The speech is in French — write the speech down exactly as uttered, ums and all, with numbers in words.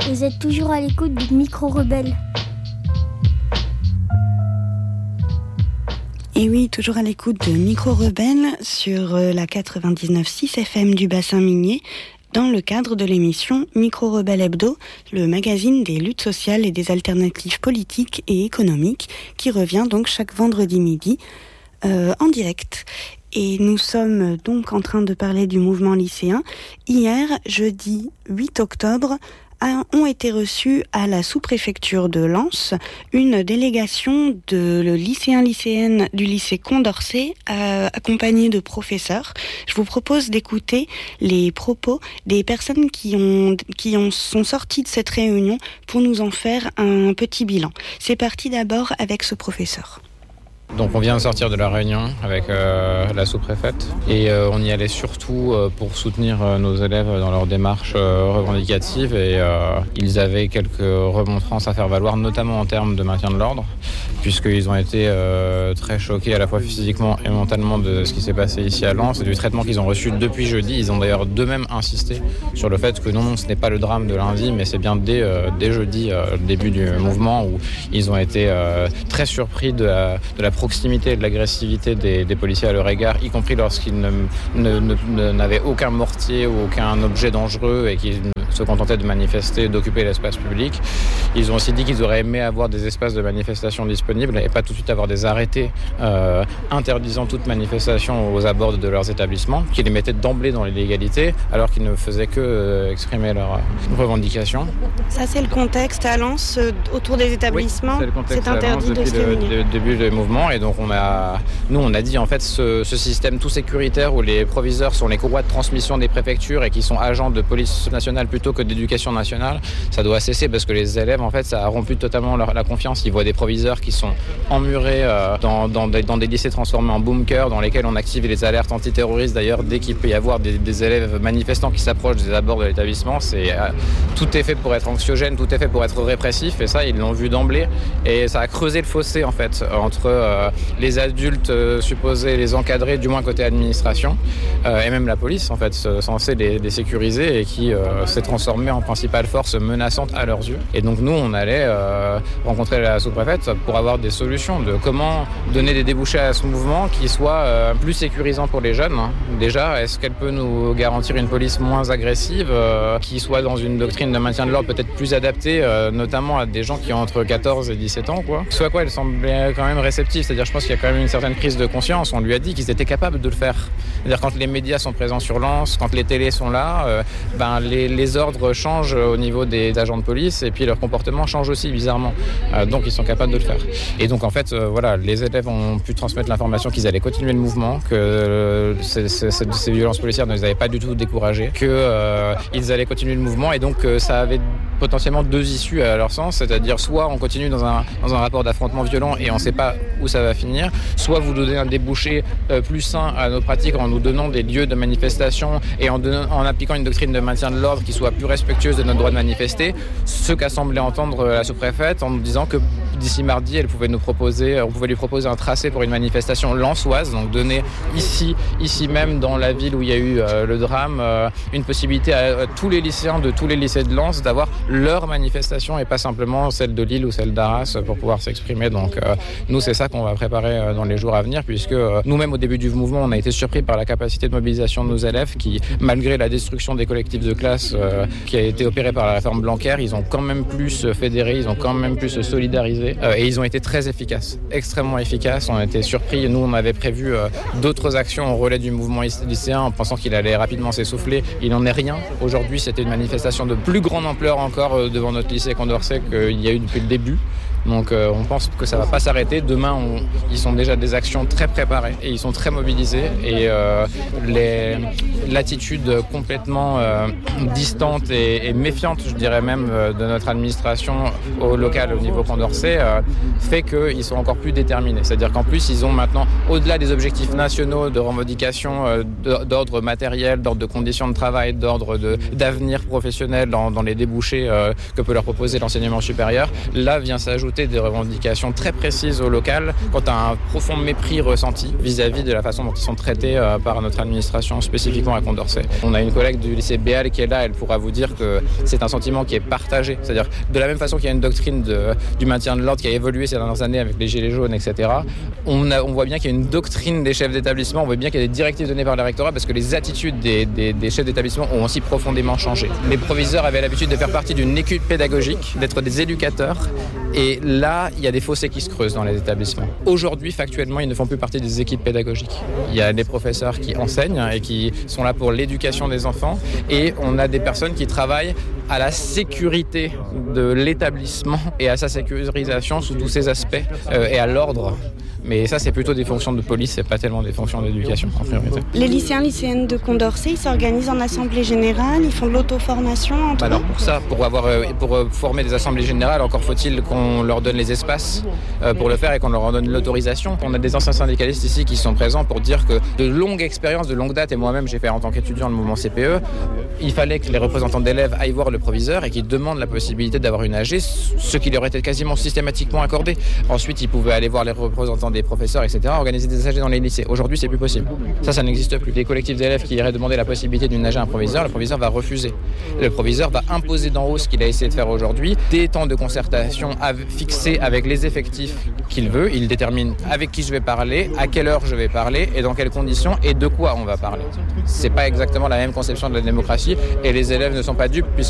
Vous êtes toujours à l'écoute du Micro Rebelle. Et oui, toujours à l'écoute de Micro Rebelle sur la quatre-vingt-dix-neuf virgule six F M du bassin minier, dans le cadre de l'émission Micro Rebelle Hebdo, le magazine des luttes sociales et des alternatives politiques et économiques, qui revient donc chaque vendredi midi euh, en direct. Et nous sommes donc en train de parler du mouvement lycéen. Hier, jeudi huit octobre, ont été reçus à la sous-préfecture de Lens une délégation de lycéens lycéennes du lycée Condorcet euh, accompagnés de professeurs. Je vous propose d'écouter les propos des personnes qui ont qui ont sont sorties de cette réunion pour nous en faire un petit bilan. C'est parti d'abord avec ce professeur. Donc on vient de sortir de la réunion avec euh, la sous-préfète et euh, on y allait surtout euh, pour soutenir euh, nos élèves dans leur démarche euh, revendicative et euh, ils avaient quelques remontrances à faire valoir, notamment en termes de maintien de l'ordre, puisqu'ils ont été euh, très choqués à la fois physiquement et mentalement de ce qui s'est passé ici à Lens et du traitement qu'ils ont reçu depuis jeudi. Ils ont d'ailleurs d'eux-mêmes insisté sur le fait que non, non ce n'est pas le drame de lundi, mais c'est bien dès, euh, dès jeudi, euh, le début du mouvement, où ils ont été euh, très surpris de la, de la proximité et de l'agressivité des, des policiers à leur égard, y compris lorsqu'ils ne, ne, ne, n'avaient aucun mortier ou aucun objet dangereux et qu'ils se contentaient de manifester, d'occuper l'espace public. Ils ont aussi dit qu'ils auraient aimé avoir des espaces de manifestation disponibles et pas tout de suite avoir des arrêtés euh, interdisant toute manifestation aux abords de leurs établissements, qui les mettaient d'emblée dans l'illégalité alors qu'ils ne faisaient que euh, exprimer leurs euh, revendications. Ça, c'est le contexte à Lens, euh, autour des établissements. Oui, c'est le contexte c'est interdit à Lens de depuis le de, début du mouvement. Et donc, on a, nous, on a dit en fait ce, ce système tout sécuritaire où les proviseurs sont les courroies de transmission des préfectures et qui sont agents de police nationale plutôt que d'éducation nationale, ça doit cesser parce que les élèves, en fait, ça a rompu totalement leur, la confiance. Ils voient des proviseurs qui sont emmurés euh, dans, dans, des, dans des lycées transformés en bunkers dans lesquels on active les alertes antiterroristes. D'ailleurs, dès qu'il peut y avoir des, des élèves manifestants qui s'approchent des abords de l'établissement, c'est, euh, tout est fait pour être anxiogène, tout est fait pour être répressif, et ça, ils l'ont vu d'emblée. Et ça a creusé le fossé, en fait, entre euh, les adultes euh, supposés les encadrer, du moins côté administration, euh, et même la police, en fait, censée les, les sécuriser et qui euh, s'est transformée en principale force menaçante à leurs yeux. Et donc, nous, on allait euh, rencontrer la sous-préfète pour avoir des solutions de comment donner des débouchés à ce mouvement qui soit euh, plus sécurisant pour les jeunes. Déjà, est-ce qu'elle peut nous garantir une police moins agressive, euh, qui soit dans une doctrine de maintien de l'ordre peut-être plus adaptée, euh, notamment à des gens qui ont entre quatorze et dix-sept ans, quoi. Ce à quoi elle semblait quand même réceptive, c'est-à-dire je pense qu'il y a quand même une certaine prise de conscience. On lui a dit qu'ils étaient capables de le faire. C'est-à-dire quand les médias sont présents sur Lens, quand les télés sont là, euh, ben les, les ordres changent au niveau des agents de police et puis leur comportement change aussi bizarrement. Euh, donc ils sont capables de le faire. Et donc en fait, euh, voilà, les élèves ont pu transmettre l'information qu'ils allaient continuer le mouvement, que euh, ces, ces, ces violences policières ne les avaient pas du tout découragés, qu'ils euh, allaient continuer le mouvement et donc euh, ça avait potentiellement deux issues à leur sens, c'est-à-dire soit on continue dans un, dans un rapport d'affrontement violent et on ne sait pas où ça va finir, soit vous donnez un débouché euh, plus sain à nos pratiques en nous donnant des lieux de manifestation et en, donnant, en appliquant une doctrine de maintien de l'ordre qui soit plus respectueuse de notre droit de manifester, ce qu'a semblé entendre la sous-préfète en nous disant que d'ici mardi, elle pouvait nous proposer, on pouvait lui proposer un tracé pour une manifestation lensoise, donc donner ici, ici même dans la ville où il y a eu euh, le drame, euh, une possibilité à, à tous les lycéens de tous les lycées de Lens d'avoir leur manifestation et pas simplement celle de Lille ou celle d'Arras pour pouvoir s'exprimer. Donc euh, nous, c'est ça qu'on va préparer euh, dans les jours à venir, puisque euh, nous-mêmes au début du mouvement, on a été surpris par la capacité de mobilisation de nos élèves qui, malgré la destruction des collectifs de classe euh, qui a été opérée par la réforme Blanquer, ils ont quand même pu se fédérer, ils ont quand même pu se solidariser euh, et ils ont été très efficaces, extrêmement efficaces. On a été surpris. Nous, on avait prévu euh, d'autres actions au relais du mouvement lycéen en pensant qu'il allait rapidement s'essouffler. Il n'en est rien. Aujourd'hui, c'était une manifestation de plus grande ampleur encore euh, devant notre lycée Condorcet qu'il y a eu depuis le début. Donc euh, on pense que ça ne va pas s'arrêter. Demain, on, ils sont déjà des actions très préparées et ils sont très mobilisés. Et euh, les, l'attitude complètement euh, distante et, et méfiante, je dirais même, euh, de notre administration au local, au niveau Condorcet, euh, fait qu'ils sont encore plus déterminés. C'est-à-dire qu'en plus, ils ont maintenant, au-delà des objectifs nationaux de revendication, euh, d'ordre matériel, d'ordre de conditions de travail, d'ordre de, d'avenir professionnel dans, dans les débouchés euh, que peut leur proposer l'enseignement supérieur, là vient s'ajouter rajouter des revendications très précises au local quand tu as un profond mépris ressenti vis-à-vis de la façon dont ils sont traités euh, par notre administration, spécifiquement à Condorcet. On a une collègue du lycée Béal qui est là, elle pourra vous dire que c'est un sentiment qui est partagé. C'est-à-dire de la même façon qu'il y a une doctrine de, du maintien de l'ordre qui a évolué ces dernières années avec les gilets jaunes, et cetera. On, a, on voit bien qu'il y a une doctrine des chefs d'établissement, on voit bien qu'il y a des directives données par les rectorats parce que les attitudes des, des, des chefs d'établissement ont aussi profondément changé. Les proviseurs avaient l'habitude de faire partie d'une équipe pédagogique, d'être des éducateurs, et là, il y a des fossés qui se creusent dans les établissements. Aujourd'hui, factuellement, ils ne font plus partie des équipes pédagogiques. Il y a des professeurs qui enseignent et qui sont là pour l'éducation des enfants, et on a des personnes qui travaillent à la sécurité de l'établissement et à sa sécurisation sous tous ses aspects, euh, et à l'ordre. Mais ça, c'est plutôt des fonctions de police, c'est pas tellement des fonctions d'éducation en priorité. Les lycéens, lycéennes de Condorcet, ils s'organisent en assemblée générale, ils font de l'auto-formation entre Alors pour ça, pour, avoir, pour former des assemblées générales, encore faut-il qu'on leur donne les espaces pour le faire et qu'on leur en donne l'autorisation. On a des anciens syndicalistes ici qui sont présents pour dire que de longue expérience, de longue date, et moi-même j'ai fait en tant qu'étudiant le mouvement C P E, il fallait que les représentants d'élèves aillent voir le proviseur et qu'ils demandent la possibilité d'avoir une A G, ce qui leur était quasiment systématiquement accordé. Ensuite, ils pouvaient aller voir les représentants des professeurs, et cetera, organiser des A G dans les lycées. Aujourd'hui, c'est plus possible. Ça, ça n'existe plus. Les collectifs d'élèves qui iraient demander la possibilité d'une A G à un proviseur, le proviseur va refuser. Le proviseur va imposer d'en haut ce qu'il a essayé de faire aujourd'hui, des temps de concertation fixés avec les effectifs qu'il veut. Il détermine avec qui je vais parler, à quelle heure je vais parler, et dans quelles conditions, et de quoi on va parler. C'est pas exactement la même conception de la démocratie, et les élèves ne sont pas dupes, puisque